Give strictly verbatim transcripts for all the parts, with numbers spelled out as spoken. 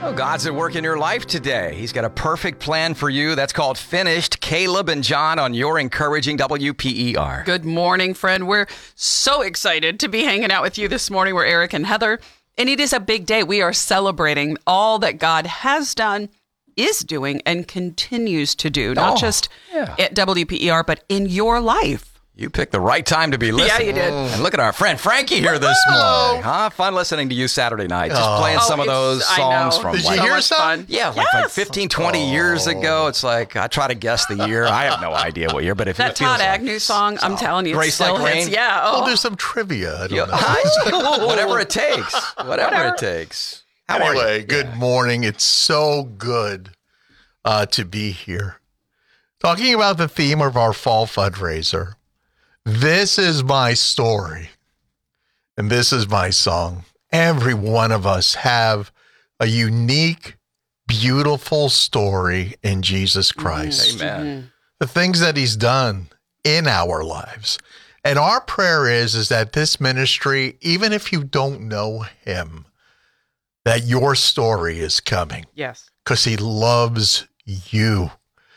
Well, God's at work in your life today. He's got a perfect plan for you. That's called Finished. Caleb and John on your encouraging W P E R. Good morning, friend. We're so excited to be hanging out with you this morning. We're Eric and Heather, and it is a big day. We are celebrating all that God has done, is doing, and continues to do, not Oh, just yeah. at W P E R, but in your life. You picked the right time to be listening. you did. And look at our friend Frankie here this morning. Huh? Fun listening to you Saturday night. Just Oh. playing some Oh, of those it's- I songs know. from Did you like, hear much some? fun. yeah, like, like Yes. fifteen, twenty years ago. It's like, I try to guess the year. I have no idea what year, but if That it feels Todd like- Agnew song, I'm telling you, it Grace still Like hits. Rain? Yeah. Oh. We'll do some trivia. I don't Yeah, know. I- whatever it takes. Whatever, Whatever. it takes. How are Anyway, you? good morning. It's so good uh, to be here. Talking about the theme of our fall fundraiser. This is my story, and this is my song. Every one of us have a unique, beautiful story in Jesus Christ. Amen. The things that he's done in our lives. And our prayer is, is that this ministry, even if you don't know him, that your story is coming Yes. because he loves you.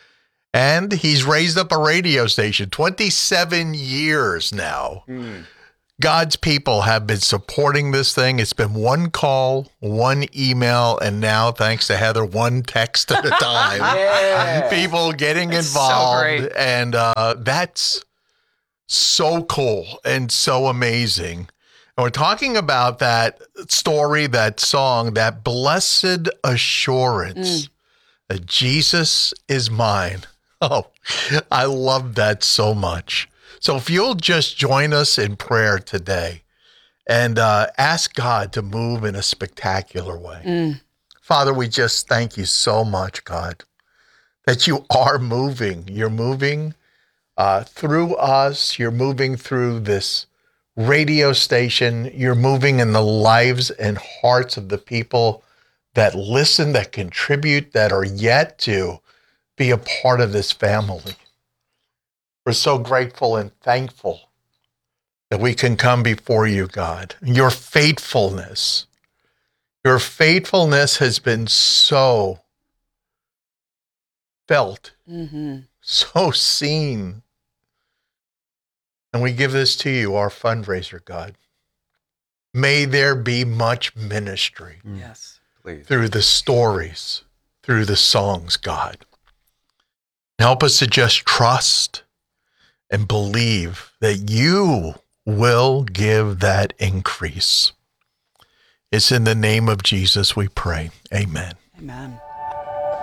And he's raised up a radio station, twenty-seven years now. God's people have been supporting this thing. It's been one call, one email, and now, thanks to Heather, one text at a time. Yeah. People getting It's so involved. great. And uh, that's so cool and so amazing. And we're talking about that story, that song, that blessed assurance that Jesus is mine. Oh, I love that so much. So if you'll just join us in prayer today and uh, ask God to move in a spectacular way. Father, we just thank you so much, God, that you are moving. You're moving uh, through us. You're moving through this radio station. You're moving in the lives and hearts of the people that listen, that contribute, that are yet to be a part of this family. We're so grateful and thankful that we can come before you, God. Your faithfulness, your faithfulness has been so felt, Mm-hmm. so seen. And we give this to you, our fundraiser, God. May there be much ministry Yes. Please. through the stories, through the songs, God. Help us to just trust and believe that you will give that increase. It's in the name of Jesus we pray. Amen. Amen.